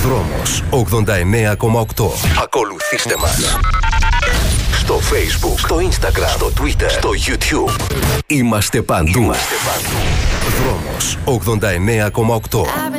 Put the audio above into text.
Δρόμος 89,8. Ακολουθήστε μας στο Facebook, στο Instagram, στο Twitter, στο YouTube. Είμαστε παντού. Δρόμος 89,8.